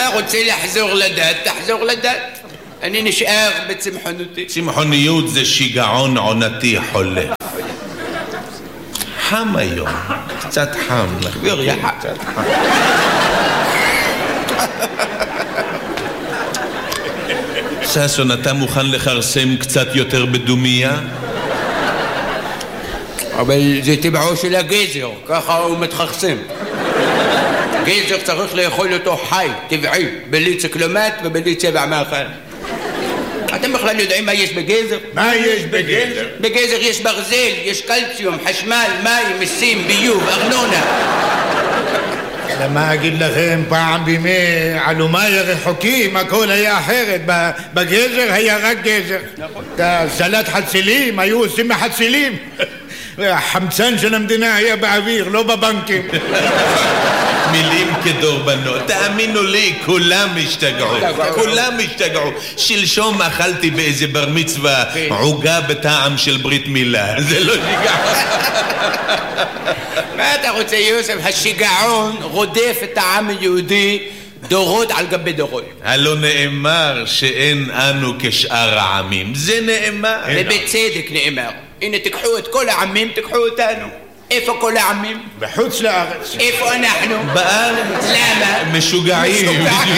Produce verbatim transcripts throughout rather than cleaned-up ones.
אתה רוצה לחזור לדת, תחזור לדת. אני נשאר בצמחונותי. צמחוניות זה שיגעון עונתי חולה. חם היום, קצת חם. תגביר יחד. קצת חם. ששון, אתה מוכן לחרסם קצת יותר בדומיה? אבל זה טבעו של הגזר, ככה הוא מתחרסם. גזר צריך לאכול אותו חי, טבעי, בלי ציקלומט ובלי צבע מאכל. אתם בכלל יודעים מה יש בגזר? מה יש בגזר? בגזר יש ברזל, יש קלציום, חשמל, מים, מיסים, ביוב, ארנונה. למה אגיד לכם, פעם בימי עלומי הרחוקים הכל היה אחרת. בגזר היה רק גזר. את הסלט חצילים היו עושים מחצילים. החמצן של המדינה היה באוויר, לא בבנקים. מילים כדורבנות, תאמינו לי, כולם השתגעו, כולם השתגעו. שלשום אכלתי באיזה בר מצווה עוגה בטעם של ברית מילה, זה לא שיגעון. מה אתה רוצה, יוסף? השיגעון רודף את העם היהודי דורות על גבי דורות. הלא נאמר שאין אנו כשאר העמים, זה נאמר. ובצדק נאמר. הנה תקחו את כל העמים, תקחו אותנו. איפה כל העמים? בחוץ לארץ. איפה אנחנו? בארץ. למה? משוגעים.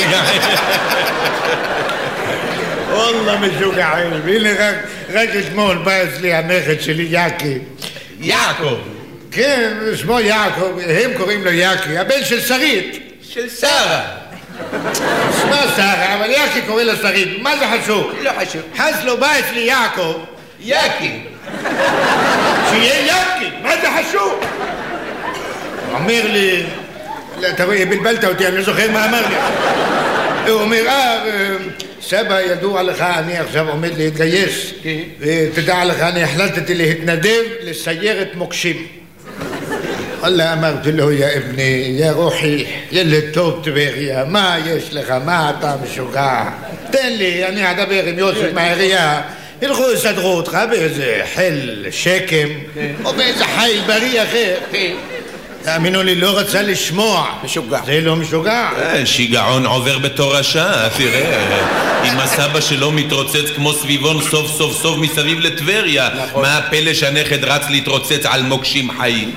וואלה משוגעים. הנה רק, רק אתמול בא אצלי הנכד שלי יעקי. יעקב. כן, שמו יעקב, הם קוראים לו יעקי, הבן של שרית. של שרה. שמה שרה, אבל יעקי קורא לו שרית. מה זה חשוב? לא חשוב. חס לו בא אצלי יעקב. יעקי. שיהיה יעקי, מה זה חשוב? אומר לי, אתה רואה, בלבלת אותי, אני לא זוכר מה אמר לי. הוא אומר, אה, סבא, ידוע לך, אני עכשיו עומד להתגייס. ותדע לך, אני החלטתי להתנדב לסיירת מוקשים. וואלה, אמרתי לו, יא אבני, יא רוחי, ילד טוב טבריה, מה יש לך, מה אתה משוגע? תן לי, אני אדבר עם יוסף מהעירייה. ילכו יסדרו אותך באיזה חיל שקם או באיזה חיל בריא אחר. תאמינו לי, לא רצה לשמוע. משוגע. זה לא משוגע. שיגעון עובר בתורשה, תראה. אם הסבא שלו מתרוצץ כמו סביבון סוף סוף סוף מסביב לטבריה, מה הפלא שהנכד רץ להתרוצץ על מוקשים חיים?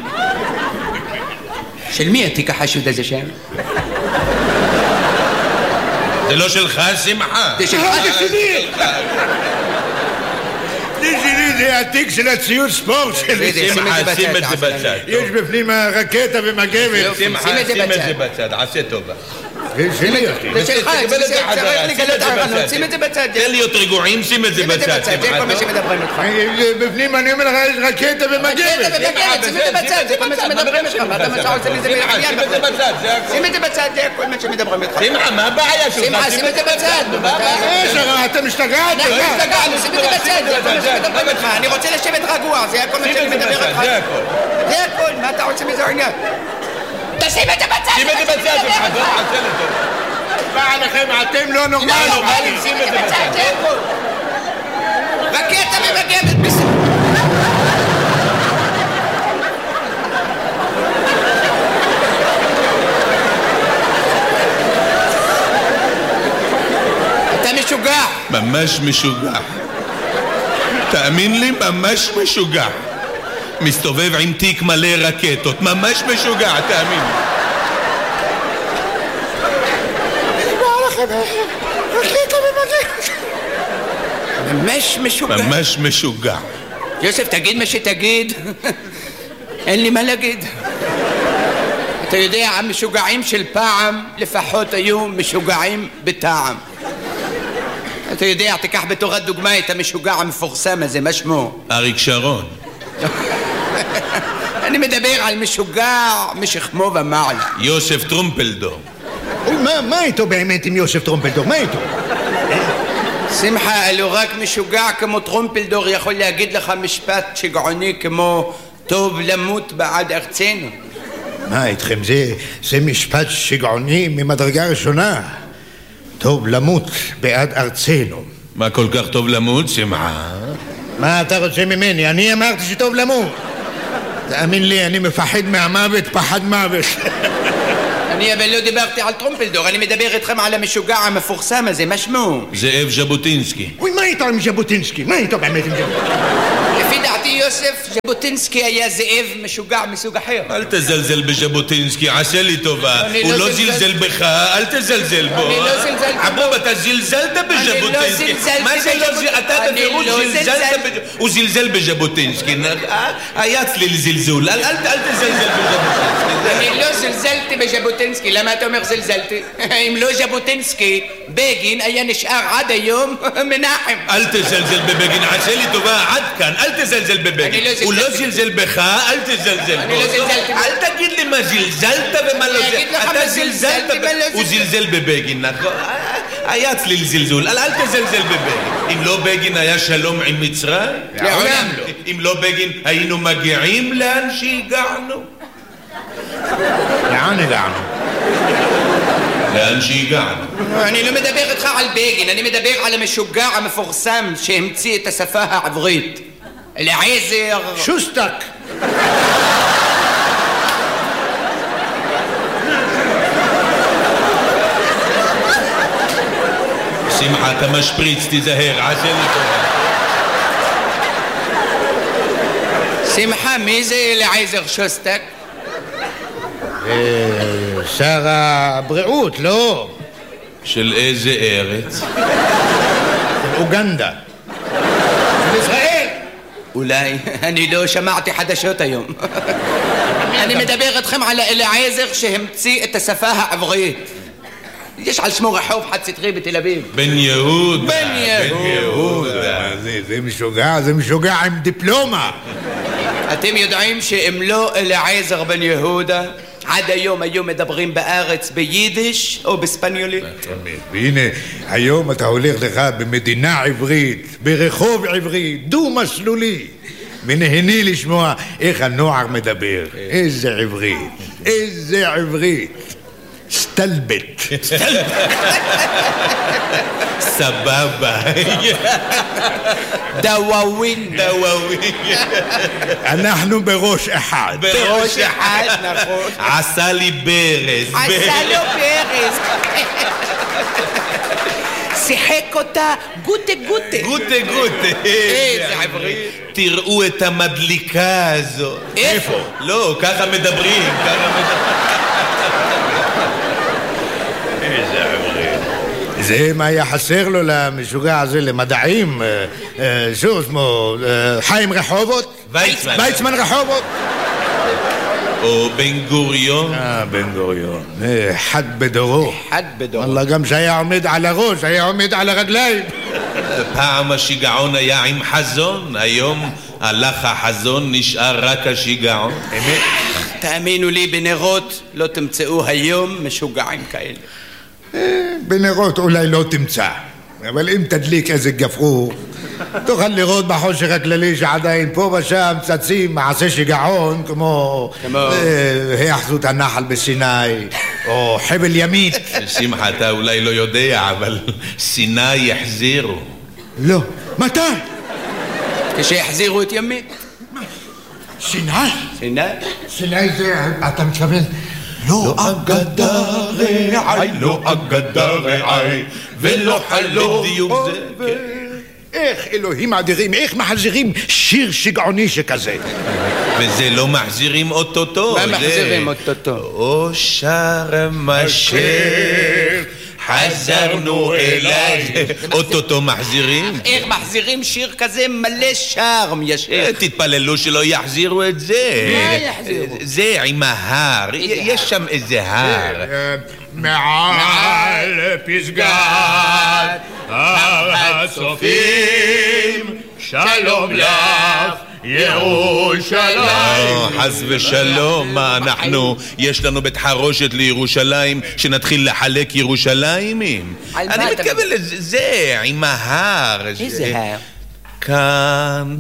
של מי התיק החשוד הזה שם? זה לא שלך, שמחה? זה שלך, זה שלי. זה שלי, זה התיק של הציוד ספורט שלי. שמחה, שים את זה בצד. יש בפנים רקטה ומגבת. שמחה, שים את זה בצד, עשה טובה. זה שלי. זה שלך, צריך לגלות ערנות, שים את זה בצד. תן להיות רגועים, שים את זה בצד. זה כל מה שמדברים איתך. בפנים אני אומר לך, יש רקטה ומגבת. רקטה ומגבת, שים את זה בצד, זה כל מה שמדברים איתך. מה אתה מה שעושה מזה בעניין? שים את זה בצד, זה הכל. שים את זה בצד, זה כל מה שמדברים איתך. שמחה, מה הבעיה שלך? שמחה, שים את זה בצד. אתה משתגעת? אנחנו משתגענו, שים את זה בצד, זה כל מה שמדברים איתך. אני רוצה לשבת רגוע, זה הכל מה שאני מדבר איתך. זה הכל. זה הכל, מה אתה רוצה מזה עניין? תשים את זה בצד! שים את זה בצד, זה חזור, עשל אותו. בא לכם, אתם לא נורמלים. שים את זה בצד. זה הכל. רקטה ומגבת בסדר. אתה משוגע. ממש משוגע. תאמין לי, ממש משוגע. מסתובב עם תיק מלא רקטות, ממש משוגע, תאמין לי. אני בא לכם, רקטה ומגבת. ממש משוגע. ממש משוגע. יוסף, תגיד מה שתגיד. אין לי מה להגיד. אתה יודע, המשוגעים של פעם לפחות היו משוגעים בטעם. אתה יודע, תיקח בתורת דוגמה את המשוגע המפורסם הזה, מה שמו? אריק שרון. אני מדבר על משוגע משכמו ומעלה. יוסף טרומפלדור. מה איתו באמת עם יוסף טרומפלדור? מה איתו? שמחה, אלו רק משוגע כמו טרומפלדור יכול להגיד לך משפט שגעוני כמו טוב למות בעד ארצנו. מה איתכם? זה, זה משפט שגעוני ממדרגה ראשונה. טוב למות בעד ארצנו. מה כל כך טוב למות, שמחה? מה אתה רוצה ממני? אני אמרתי שטוב למות. תאמין לי, אני מפחד מהמוות, פחד מוות. אני אבל לא דיברתי על טרומפלדור, אני מדבר איתכם על המשוגע המפורסם הזה, מה שמו? זאב ז'בוטינסקי. אוי, מה איתו עם ז'בוטינסקי? מה איתו באמת עם ז'בוטינסקי? לפי דעתי יוסף, ז'בוטינסקי היה זאב משוגע מסוג אחר. אל תזלזל בז'בוטינסקי, עשה לי טובה. הוא לא זלזל בך, אל תזלזל בו. אני לא זלזלתי בו. עבוב, אתה זלזלת בז'בוטינסקי. מה זה לא זלזל? אתה בפירוש זלזלת. הוא זלזל בז'בוטינסקי. היה צליל זלזול. אל תזלזל בז'בוטינסקי. אני לא זלזלתי בז'בוטינסקי. למה אתה אומר זלזלתי? אם לא ז'בוטינסקי, בגין היה נשאר עד היום מנחם. אל תזלזל בבגין, עשה לי טובה, עד כאן. אל תזלזל בבגין. הוא לא זלזל בך, אל תזלזל בו. אני לא זלזלתי בו. אל תגיד לי מה זלזלת ומה לא זלזלת. אתה זלזלת, הוא זלזל בבגין, נכון? היה צליל זלזול, אל תזלזל בבגין. אם לא בגין היה שלום עם מצרים? לעולם לא. אם לא בגין היינו מגיעים לאן שהגענו? לאן הגענו? לאן שהגענו. אני לא מדבר איתך על בגין, אני מדבר על המשוגע המפורסם שהמציא את השפה העברית. אליעזר... שוסטק. שמחה, אתה משפריץ, תיזהר, עשה לי טובה. שמחה, מי זה אליעזר שוסטק? שר הבריאות, לא? של איזה ארץ? אוגנדה. של ישראל. אולי, אני לא שמעתי חדשות היום. אני מדבר איתכם על אליעזר שהמציא את השפה העברית. יש על שמו רחוב חד סטרי בתל אביב. בן יהודה. בן יהודה. זה משוגע, זה משוגע עם דיפלומה. אתם יודעים שאם לא אליעזר בן יהודה, עד היום היו מדברים בארץ ביידיש או בספניולית? והנה, היום אתה הולך לך במדינה עברית, ברחוב עברי, דו-מסלולי, ונהנה לשמוע איך הנוער מדבר. איזה עברית, איזה עברית. סטלבט. סבבה. דוואווין. דוואווין. אנחנו בראש אחד. בראש אחד, נכון. עשה לי ברז. עשה לו ברז. שיחק אותה גוטה גוטה. גוטה גוטה. איזה עברית. תראו את המדליקה הזו. איפה? לא, ככה מדברים, ככה מדברים. זה מה היה חסר לו למשוגע הזה למדעים, שוב שמו חיים רחובות? ויצמן. ויצמן רחובות? או בן גוריון. אה, בן גוריון. אחד בדורו. אחד בדורו. אללה, גם שהיה עומד על הראש, היה עומד על הרגליים. פעם השיגעון היה עם חזון, היום הלך החזון, נשאר רק השיגעון. אמת. תאמינו לי, בנרות לא תמצאו היום משוגעים כאלה. בנרות אולי לא תמצא, אבל אם תדליק איזה גפרור תוכל לראות בחושך הכללי שעדיין פה ושם צצים מעשה שיגעון כמו היאחזות הנחל בסיני או חבל ימית. שמחה, אתה אולי לא יודע, אבל סיני יחזירו. לא. מתי? כשיחזירו את ימית. סיני? סיני? סיני זה, אתה מתכוון? לא אגדה רעי, לא אגדה רעי, ולא חלום. בדיוק זה. איך אלוהים אדירים, איך מחזירים שיר שגעוני שכזה? וזה לא מחזירים אוטוטו. מה מחזירים אוטוטו? או שרם אשר חזרנו אליי. אוטוטו מחזירים. איך מחזירים שיר כזה מלא שרם ישב? תתפללו שלא יחזירו את זה. מה יחזירו? זה עם ההר, יש שם איזה הר. מעל פסגת הר הצופים שלום לך ירושלים. חס ושלום, מה אנחנו, יש לנו בית חרושת לירושלים שנתחיל לחלק ירושלימים? אני מתכוון לזה, עם ההר. איזה הר? כאן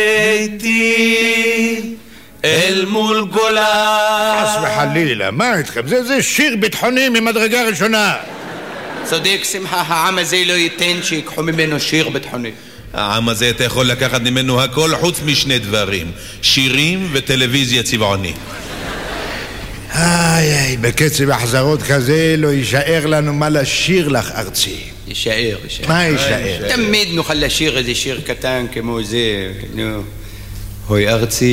ביתי אל מול גולה. חס וחלילה, מה איתכם? זה, זה שיר ביטחוני ממדרגה ראשונה. צודק שמחה, העם הזה לא ייתן שיקחו ממנו שיר ביטחוני. העם הזה אתה יכול לקחת ממנו הכל חוץ משני דברים, שירים וטלוויזיה צבעונית. איי איי, בקצב החזרות כזה לא יישאר לנו מה לשיר לך ארצי. יישאר, יישאר. מה יישאר? תמיד נוכל לשיר איזה שיר קטן כמו זה, נו. אוי ארצי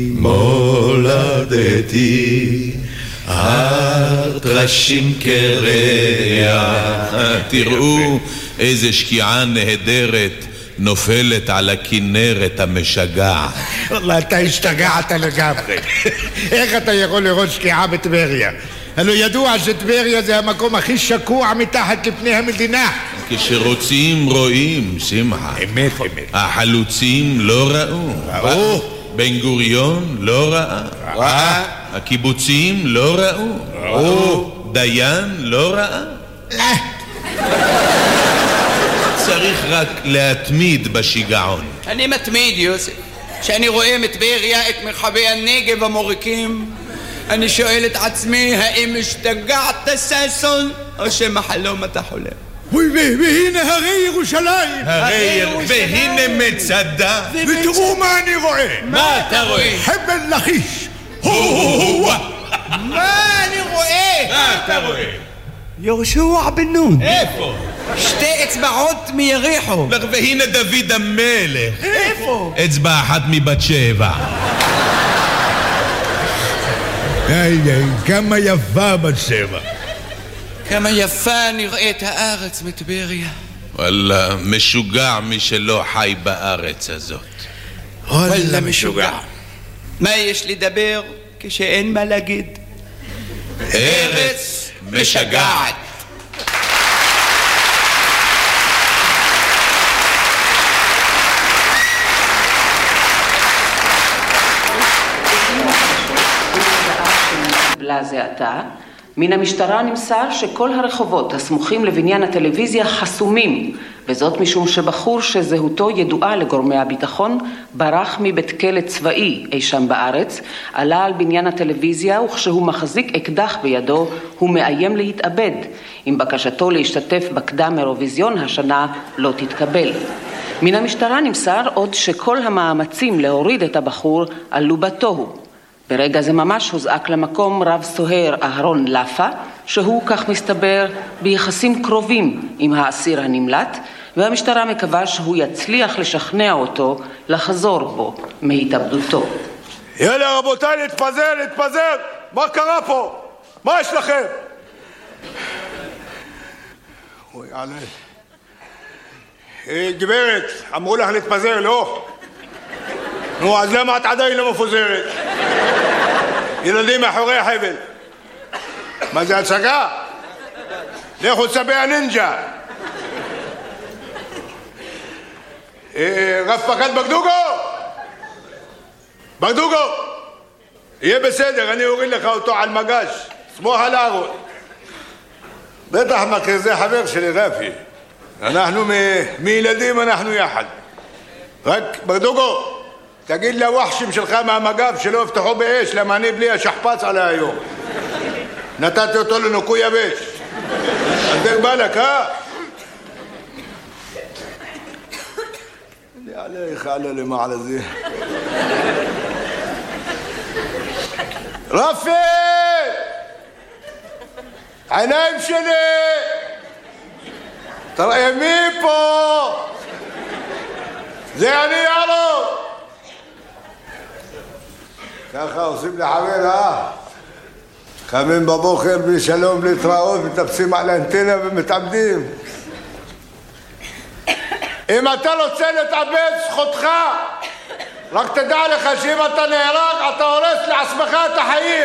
מולדתי, הר טרשים קרח, תראו איזה שקיעה נהדרת נופלת על הכנרת המשגעת. וואלה, אתה השתגעת לגמרי. איך אתה יכול לראות שקיעה בטבריה? הלוא ידוע שטבריה זה המקום הכי שקוע מתחת לפני המדינה. כשרוצים רואים, שמחה. אמת, אמת. החלוצים לא ראו. ראו. בן גוריון לא ראה. ראה. הקיבוצים לא ראו. ראו. דיין לא ראה. צריך רק להתמיד בשיגעון. אני מתמיד, יוסף. כשאני רואה מטבריה את מרחבי הנגב המוריקים, אני שואל את עצמי, האם השתגעת ששון, או שמחלום אתה חולם? והנה הרי ירושלים. הרי והנה מצדה. ותראו מה אני רואה. מה אתה רואה? חבל לכיש. מה אני רואה? מה אתה רואה? יהושע בן נון. איפה? שתי אצבעות מיריחו. והנה דוד המלך. איפה? אצבע אחת מבת שבע. איי איי, כמה יפה בת שבע. כמה יפה נראית הארץ מטבריה. וואלה, משוגע מי שלא חי בארץ הזאת. וואלה משוגע. מה יש לדבר כשאין מה להגיד? ארץ משגעת. זה עתה, מן המשטרה נמסר שכל הרחובות הסמוכים לבניין הטלוויזיה חסומים, וזאת משום שבחור שזהותו ידועה לגורמי הביטחון ברח מבית כלא צבאי אי שם בארץ, עלה על בניין הטלוויזיה וכשהוא מחזיק אקדח בידו הוא מאיים להתאבד, אם בקשתו להשתתף בקדם אירוויזיון השנה לא תתקבל. מן המשטרה נמסר עוד שכל המאמצים להוריד את הבחור עלו בתוהו. ברגע זה ממש הוזעק למקום רב סוהר אהרון לפה, שהוא כך מסתבר ביחסים קרובים עם האסיר הנמלט, והמשטרה מקווה שהוא יצליח לשכנע אותו לחזור בו מהתאבדותו. יאללה רבותיי, להתפזר, להתפזר! מה קרה פה? מה יש לכם? אוי עלי. אה, גברת, אמרו לך להתפזר, לא? נו, אז למה את עדיין לא מפוזרת? ילדים מאחורי החבל. מה זה הצגה? לכו צבי הנינג'ה. רב פקד בגדוגו? בגדוגו! יהיה בסדר, אני אוריד לך אותו על מגש. סמוך על הארון. בטח מכיר, זה חבר שלי רפי. אנחנו מילדים, אנחנו יחד. רק בגדוגו, תגיד לווחשים שלך מהמגב שלא יפתחו באש, למה אני בלי השכפץ עלי היום. נתתי אותו לנוקוי יבש. אז דרך בלק, אה? אני עליך עלה למעלה זה. רפי! עיניים שלי! תראה מי פה? זה אני יאללה! ככה עושים לחבר, אה? קמים בבוקר בשלום להתראות, מטפסים על האנטנה ומתאבדים. אם אתה רוצה להתאבד, זכותך. רק תדע לך שאם אתה נהרג, אתה הורס לעצמך את החיים.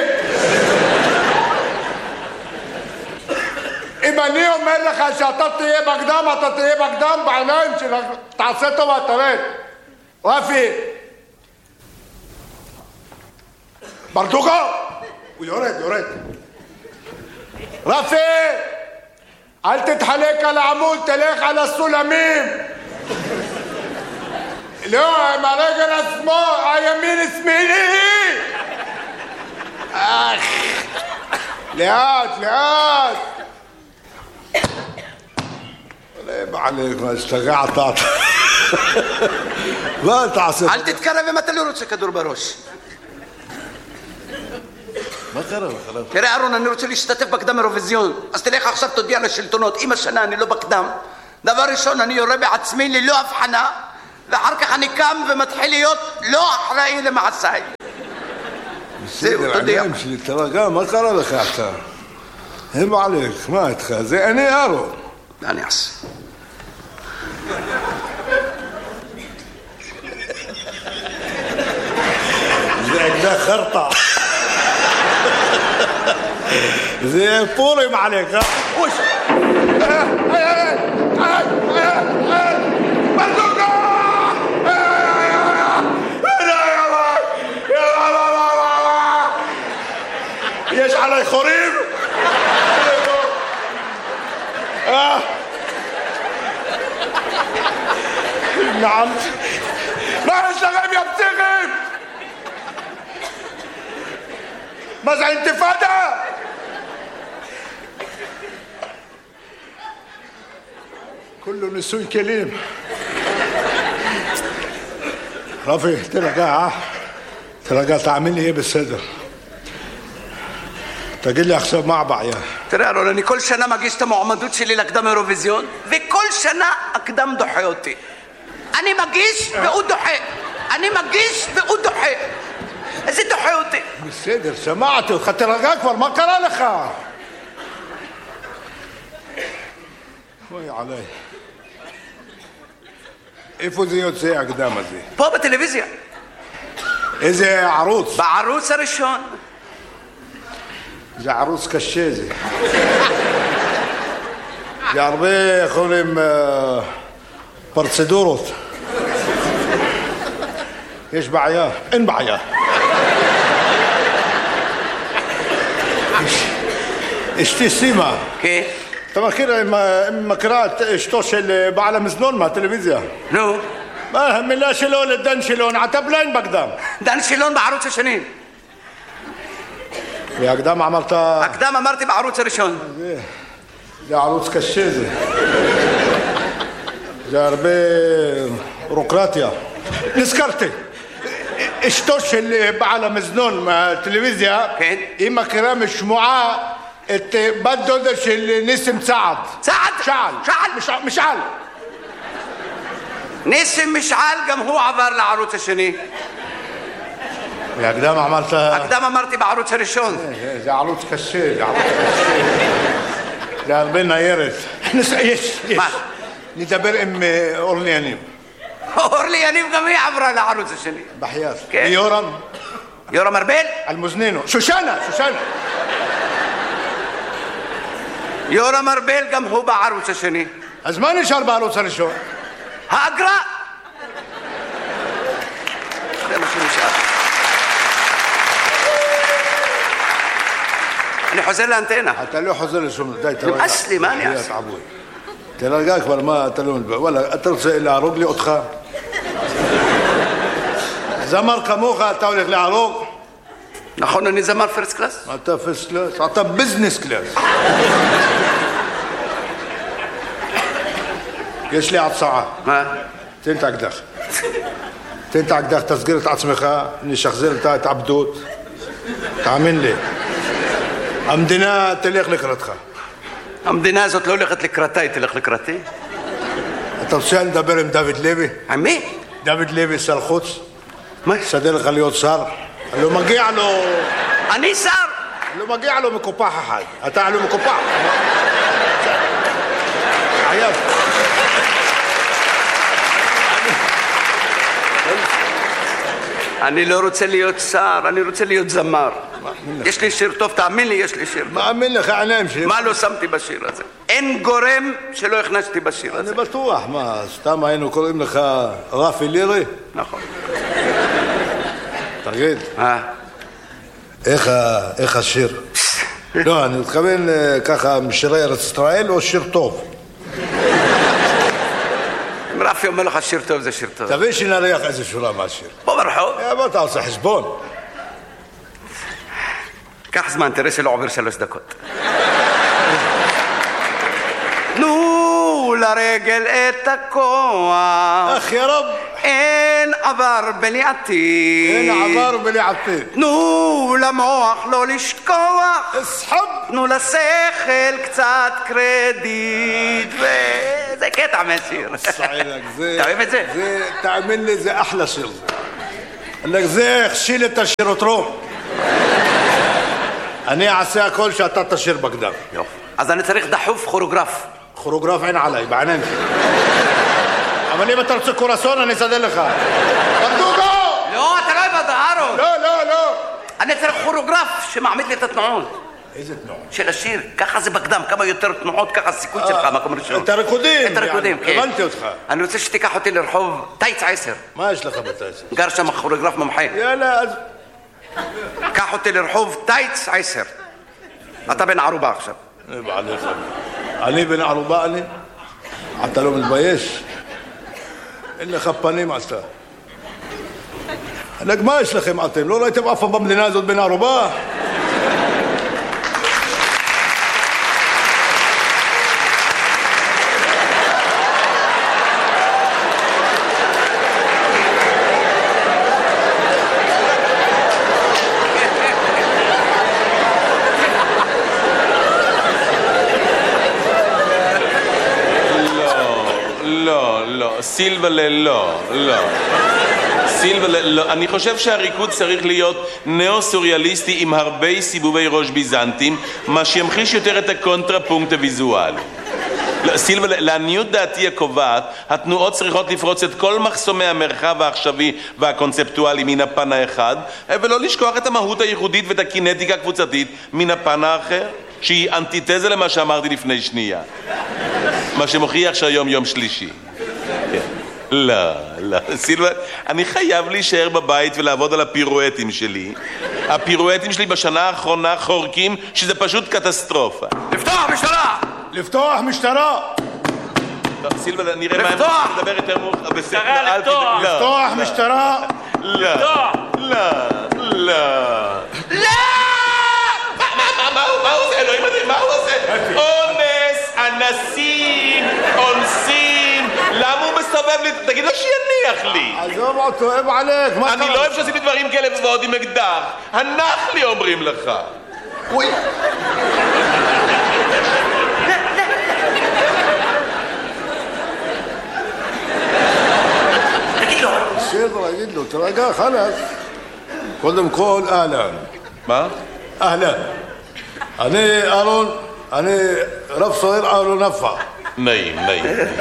אם אני אומר לך שאתה תהיה בקדם, אתה תהיה בקדם בעיניים שלך. תעשה טובה, תרד. רפי. ברדוגו! הוא יורד, יורד. רפי! אל תתחלק על העמוד, תלך על הסולמים. לא, עם הרגל השמאל, הימין שמאלי. אך, לאט, לאט. עליהם עליך, השתגעת. מה תעשה? אל תתקרב אם אתה לא רוצה כדור בראש. מה קרה? תראה אהרון, אני רוצה להשתתף בקדם אירוויזיון, אז תלך עכשיו תודיע לשלטונות, אם השנה אני לא בקדם, דבר ראשון אני יורה בעצמי ללא הבחנה, ואחר כך אני קם ומתחיל להיות לא אחראי למעשיי. בסדר, עניין שלי, תרגע, מה קרה לך אתה? הם עליך, מה איתך? זה אני אהרון. מה אני אעשה? זה אקדח חרטה. זה פורים עליך, אה? אוש! בזוקה! יש עלי חורים? נעם, מה יש לכם יא פסיכים? מה זה אינתיפאדה? كله نسوي كلام رافي ترجع ترجع تعمل لي ايه بالصدر تجي لي احسب مع بعض. תראה אהרון, אני כל שנה מגיש את המועמדות שלי לקדם אירוויזיון, וכל שנה אקדם דוחה אותי. אני מגיש והוא דוחה, אני מגיש והוא דוחה. איזה דוחה אותי? בסדר, שמעתי אותך, תרגע כבר, מה קרה לך? אוי עליי. איפה זה יוצא הקדם הזה? פה בטלוויזיה. איזה ערוץ? בערוץ הראשון. זה ערוץ קשה זה. זה הרבה יכולים פרצדורות. יש בעיה? אין בעיה. אשתי סימה. כן. אתה מכיר, מכירה את אשתו של בעל המזנון מהטלוויזיה? נו. מה המילה שלו לדן שילון? אתה בליין בקדם. דן שילון בערוץ השני. והקדם אמרת... הקדם אמרתי בערוץ הראשון. זה, זה ערוץ קשה זה. זה הרבה בירוקרטיה. נזכרתי. אשתו של בעל המזנון מהטלוויזיה, כן. היא מכירה משמועה את בת דודה של ניסים צעד. צעד? משעל. משעל? משעל. משעל. ניסים משעל גם הוא עבר לערוץ השני. והקדם אמרת... הקדם אמרתי בערוץ הראשון. זה ערוץ קשה, זה ערוץ קשה. זה הרבה ניירת. יש, יש. מה? נדבר עם אורלי יניב. אורלי יניב גם היא עברה לערוץ השני. בחייאת. כן. יורם? יורם ארבל? על מוזנינו. שושנה, שושנה. יורם ארבל גם הוא בערוץ השני. אז מה נשאר בערוץ הראשון? האגרה. זה מה שנשאר. אני חוזר לאנטנה. אתה לא חוזר לשום... די, תרגע. נמאס לי, מה אני אעשה? תרגע כבר, מה, אתה לא... וואלה, אתה רוצה להרוג לי אותך? זמר כמוך, אתה הולך להרוג? נכון, אני זמר פרסט קלאס? אתה פרסט קלאס? אתה ביזנס קלאס. יש לי הצעה. מה? תן את האקדח. תן את האקדח, תסגיר את עצמך, נשחזר את ההתעבדות. תאמין לי. המדינה תלך לקראתך. המדינה הזאת לא הולכת לקראתה, היא תלך לקראתי. אתה רוצה לדבר עם דוד לוי? עם מי? דוד לוי, שר חוץ. מה? יסדר לך להיות שר. לא מגיע לו... אני שר. לא מגיע לו מקופח אחד. אתה לא מקופח. עייב. אני לא רוצה להיות שר, אני רוצה להיות זמר. יש לי שיר טוב, תאמין לי, יש לי שיר טוב. מאמין לך, עיניים שלי. מה לא שמתי בשיר הזה? אין גורם שלא הכנסתי בשיר הזה. אני בטוח, מה, סתם היינו קוראים לך רפי לירי? נכון. תגיד, אה? איך השיר? לא, אני מתכוון ככה משירי ארץ ישראל או שיר טוב? אם רפי אומר לך שיר טוב זה שיר טוב. תבין שנריח איזה שורה מהשיר. פה ברחוב. בוא אתה עושה חשבון. קח זמן, תראה שלא עובר שלוש דקות. תנו לרגל את הכוח. אך יא רב. אין עבר בלי עתיד. אין עבר בלי עתיד. תנו למוח לא לשכוח. אסחב. תנו לשכל קצת קרדיט. וזה קטע מהשיר. סעידק, זה... אתה אוהב את זה? זה, תאמין לי, זה אחלה שיר. לק זה הכשיל את השירוטרום. אני אעשה הכל שאתה תשיר בקדם. יופי. אז אני צריך דחוף כוריאוגרף. כוריאוגרף אין עליי, בעיניים שלי. אבל אם אתה רוצה קורסון, אני אסדר לך. ברדוגו! לא, אתה לא הבנת, אהרון. לא, לא, לא. אני צריך כוריאוגרף שמעמיד לי את התנועות. איזה תנועות? של השיר. ככה זה בקדם. כמה יותר תנועות, ככה הסיכוי שלך, מקום ראשון. את הריקודים. את הריקודים, כן. הבנתי אותך. אני רוצה שתיקח אותי לרחוב טייץ עשר. מה יש לך בטייץ? גר שם כוריאוגרף מומחה. יאללה, אז... קח אותי לרחוב טייץ עשר. אתה בן ערובה עכשיו. בעליך. אני בן ערובה אני? אתה לא מתבייש? אין לך פנים אתה. ענק, מה יש לכם אתם? לא ראיתם אף פעם במדינה הזאת בן ערובה? סילבלה לא, לא. סילבלה לא. אני חושב שהריקוד צריך להיות נאו-סוריאליסטי עם הרבה סיבובי ראש ביזנטים, מה שימחיש יותר את הקונטרפונקט הוויזואלי. סילבלה, לעניות דעתי הקובעת, התנועות צריכות לפרוץ את כל מחסומי המרחב העכשווי והקונספטואלי מן הפן האחד, ולא לשכוח את המהות הייחודית ואת הקינטיקה הקבוצתית מן הפן האחר, שהיא אנטיתזה למה שאמרתי לפני שנייה. מה שמוכיח שהיום יום שלישי. לא, לא, סילבן, אני חייב להישאר בבית ולעבוד על הפירואטים שלי. הפירואטים שלי בשנה האחרונה חורקים שזה פשוט קטסטרופה. לפתוח משטרה! לפתוח משטרה! טוב, סילבן, נראה מה לפתוח! הם לדבר יותר מאוחר. משטרה, לפתוח! לפתוח משטרה! לא, לא, לא. לא! מה הוא עושה? אלוהים אדירים, מה הוא עושה? אונס, אנסים, אונסים. למה הוא מסתובב לי? תגיד לו שיניח לי. עזוב אותו, אוהב עליך. אני לא אוהב שעשיתי דברים כאלה ועוד עם אקדח. הנח לי אומרים לך. אוי. תגיד לו. בסדר, תגיד לו, תרגע, חלאס. קודם כל, אהלן. מה? אהלן. אני אהרון, אני רב סוהר אהרון נפע. נעים, נעים.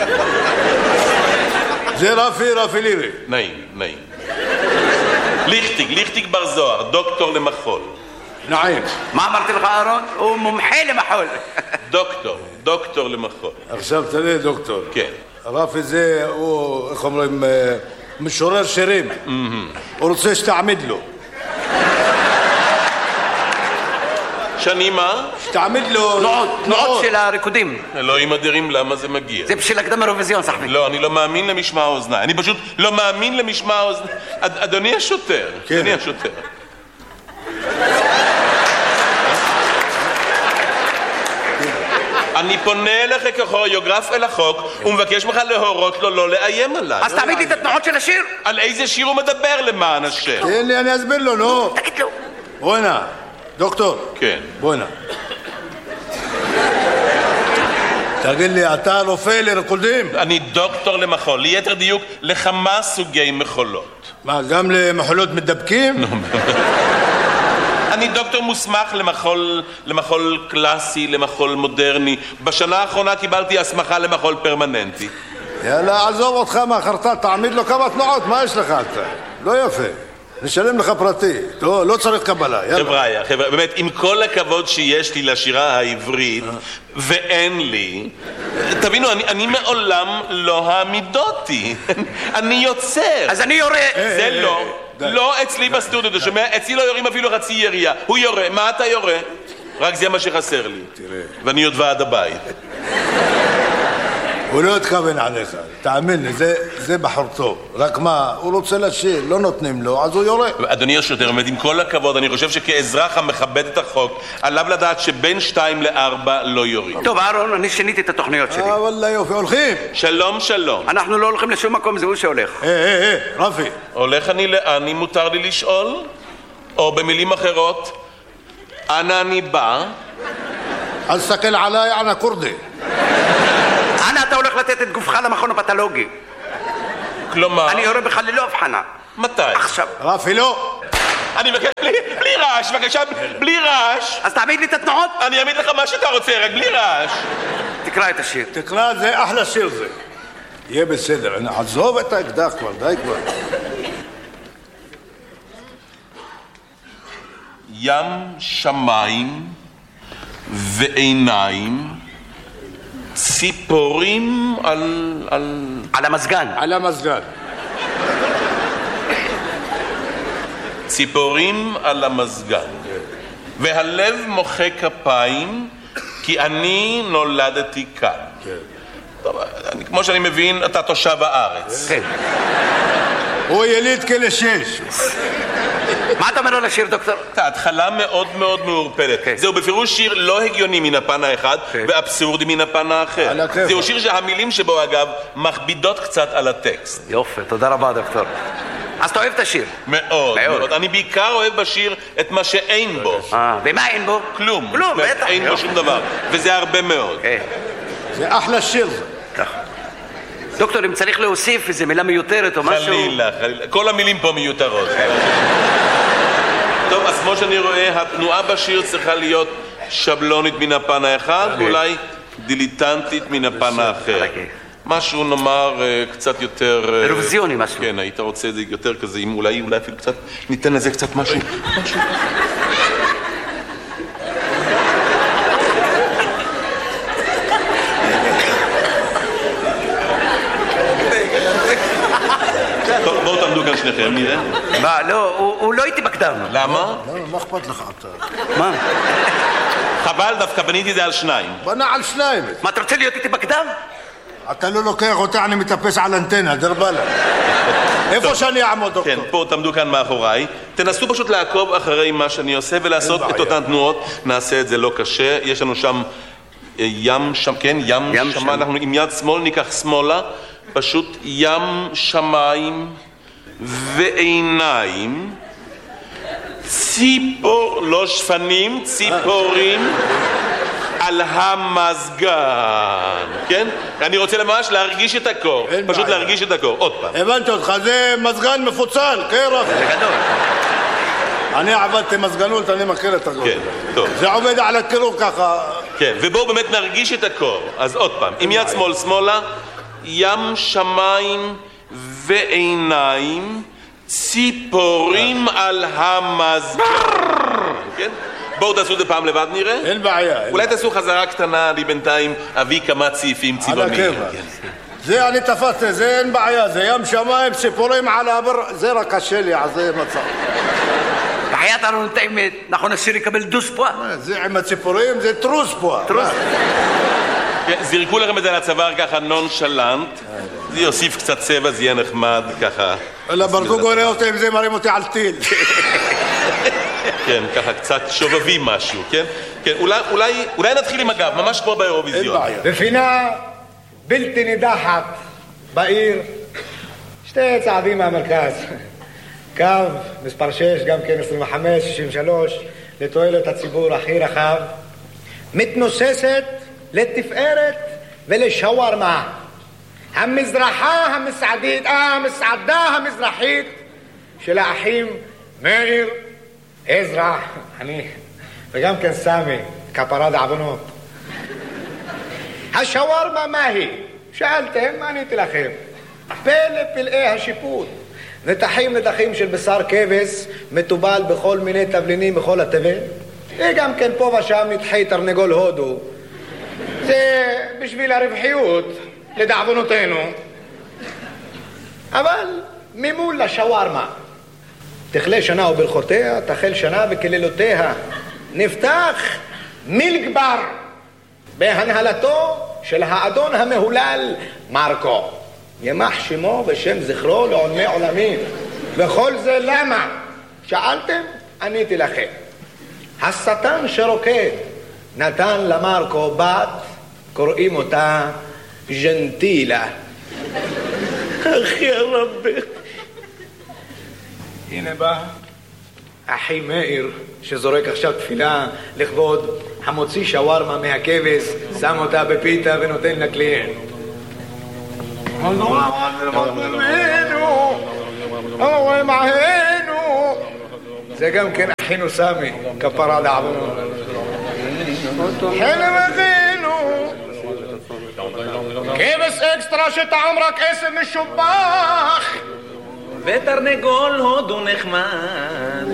זה רפי, רפי לירי. נעים, נעים. ליכטיג, ליכטיג בר זוהר, דוקטור למחול. נעים. מה אמרתי לך, אהרון? הוא מומחה למחול. דוקטור, דוקטור למחול. עכשיו תראה, דוקטור. כן. רפי זה, הוא, איך אומרים, משורר שירים. הוא רוצה שתעמיד לו. שאני מה? שתעמיד לו... תנועות, תנועות של הריקודים. אלוהים אדירים, למה זה מגיע? זה בשביל הקדם אירוויזיון, סחבי. לא, אני לא מאמין למשמע האוזניים. אני פשוט לא מאמין למשמע האוזניים. אדוני השוטר, אדוני השוטר. אני פונה אליך ככוריאוגרף אל החוק ומבקש ממך להורות לו לא לאיים עליי. אז תעמיד לי את התנועות של השיר. על איזה שיר הוא מדבר למען השם? תן לי, אני אסביר לו, נו. תגיד לו. בוא הנה, דוקטור. כן. בוא הנה. תגיד לי, אתה רופא לריקודים? אני דוקטור למחול, ליתר דיוק לכמה סוגי מחולות. מה, גם למחולות מדבקים? אני דוקטור מוסמך למחול, למחול קלאסי, למחול מודרני. בשנה האחרונה קיבלתי הסמכה למחול פרמננטי. יאללה, עזוב אותך מהחרטה, תעמיד לו כמה תנועות, מה יש לך אתה? לא יפה. נשלם לך פרטי, לא, לא צריך קבלה, יאללה. חבר'יה, חבר'יה, באמת, עם כל הכבוד שיש לי לשירה העברית, ואין לי, תבינו, אני, אני מעולם לא העמידותי. אני יוצר. אז אני יורה. זה לא. לא אצלי בסטודיו, אתה שומע? אצלי לא יורים אפילו חצי ירייה. הוא יורה, מה אתה יורה? רק זה מה שחסר לי. ואני עוד ועד הבית. הוא לא התכוון עליך, תאמין לי, זה, זה בחור טוב. רק מה, הוא רוצה לשיר, לא נותנים לו, אז הוא יורה. אדוני השוטר, עם כל הכבוד, אני חושב שכאזרח המכבד את החוק, עליו לדעת שבין שתיים לארבע לא יורים. טוב, אהרון, אני שיניתי את התוכניות שלי. אה, וואלה יופי, הולכים. שלום, שלום. אנחנו לא הולכים לשום מקום, זה הוא שהולך. אה, אה, אה, רפי. הולך אני לאן, אם מותר לי לשאול? או במילים אחרות, אנה אני בא? אל תסתכל עליי, אנה כורדי. אנה אתה הולך לתת את גופך למכון הפתולוגי? כלומר... אני יורה בך ללא הבחנה. מתי? עכשיו. רפי, לא. אני מבקש, בלי, בלי רעש, בבקשה, בלי רעש. אז תעמיד לי את התנועות. אני אעמיד לך מה שאתה רוצה, רק בלי רעש. תקרא את השיר. תקרא, זה אחלה שיר זה. יהיה בסדר, אני עזוב את האקדח כבר, די כבר. ים שמיים ועיניים, ציפורים על... על... על המזגן. על המזגן. ציפורים על המזגן. והלב מוחא כפיים, כי אני נולדתי כאן. טוב, אני, כמו שאני מבין, אתה תושב הארץ. כן. הוא יליד כלא שש. מה אתה אומר על השיר, דוקטור? ההתחלה מאוד מאוד מעורפלת. זהו בפירוש שיר לא הגיוני מן הפן האחד ואבסורדי מן הפן האחר. זהו שיר שהמילים שבו אגב מכבידות קצת על הטקסט. יופי, תודה רבה דוקטור. אז אתה אוהב את השיר? מאוד, מאוד. אני בעיקר אוהב בשיר את מה שאין בו. אה, ומה אין בו? כלום. כלום, בטח. אין בו שום דבר. וזה הרבה מאוד. זה אחלה שיר זה. ככה. דוקטור, אם צריך להוסיף איזו מילה מיותרת או משהו... חלילה, חלילה. כל המילים פה מיותרות. טוב, אז כמו שאני רואה, התנועה בשיר צריכה להיות שבלונית מן הפן האחד, ואולי דיליטנטית מן הפן האחר. משהו נאמר קצת יותר... אירוויזיוני משהו. כן, היית רוצה את זה יותר כזה, אם אולי, אולי אפילו קצת, ניתן לזה קצת משהו. משהו. טוב, בואו תעמדו כאן שניכם, נראה. מה, לא, הוא לא איתי בקדם. למה? לא, מה אכפת לך אתה? מה? חבל, דווקא בניתי זה על שניים. בנה על שניים. מה, אתה רוצה להיות איתי בקדם? אתה לא לוקח אותה, אני מטפס על אנטנה, דרבלה. איפה שאני אעמוד, דוקטור? כן, פה תעמדו כאן מאחוריי. תנסו פשוט לעקוב אחרי מה שאני עושה ולעשות את אותן תנועות. נעשה את זה לא קשה. יש לנו שם ים שם, כן, ים שם. אנחנו עם יד שמאל ניקח שמאלה. פשוט ים שמיים ועיניים. ציפור, לא שפנים, ציפורים. על המזגן, כן? אני רוצה ממש להרגיש את הקור, פשוט להרגיש את הקור, עוד פעם. הבנתי אותך, זה מזגן מפוצל, כן רפי? זה גדול. אני עבדתי מזגנות, אני מכיר את הקור. כן, טוב. זה עובד על הקירור ככה. כן, ובואו באמת נרגיש את הקור. אז עוד פעם, עם יד שמאל שמאלה, ים שמיים ועיניים, ציפורים על המזגן, כן? בואו תעשו את זה פעם לבד נראה. אין בעיה. אולי תעשו חזרה קטנה, לי בינתיים אביא כמה צעיפים צבעוניים. על הכיוון. זה אני תפסתי, זה אין בעיה, זה ים שמיים, ציפורים על הבר, זה רק קשה לי, אז זה מצב. בחיית ארון את האמת, נכון השיר יקבל דוס פה? זה עם הציפורים, זה טרוס פה. טרוס? זירקו לכם את זה לצוואר ככה נונשלנט, זה יוסיף קצת צבע, זה יהיה נחמד ככה. אלא ברדוג רואה אותי עם זה, מרים אותי על טיל. כן, ככה קצת שובבי משהו, כן? כן, אולי, אולי, אולי נתחיל עם הגב, ממש כמו באירוויזיון. אין בעיה. בפינה בלתי נידחת בעיר, שתי צעדים מהמרכז. קו מספר שש, גם כן עשרים וחמש שישים ושלוש, לתועלת הציבור הכי רחב, מתנוססת לתפארת ולשווארמה. המזרחה המסעדית, אה, המסעדה המזרחית של האחים מאיר, עזרא, אני, וגם כן סמי, כפרה דעוונות. השווארמה מה היא? שאלתם, מה עניתי לכם? פלא פלאי השיפוט. נתחים נתחים של בשר כבש, מטובל בכל מיני תבלינים בכל התבל. וגם כן פה ושם נתחי תרנגול הודו. זה בשביל הרווחיות, לדעוונותינו. אבל ממול לשווארמה. תכלה שנה וברכותיה, תחל שנה וקללותיה. נפתח מילגבר בהנהלתו של האדון המהולל מרקו. ימח שמו ושם זכרו לעולמי עולמים. וכל זה למה? שאלתם? עניתי לכם. השטן שרוקד נתן למרקו בת, קוראים אותה ג'נטילה. אחי הרבי. הנה בא אחי מאיר שזורק עכשיו תפילה לכבוד המוציא שווארמה מהכבש, שם אותה בפיתה ונותן לקליינט. זה גם כן אחינו סמי, כפרה לעבוד. חלם אחינו כבש אקסטרה שטעם רק עשב משובח ותרנגול הודו נחמד.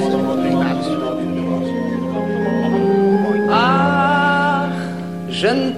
אך ז'נטילה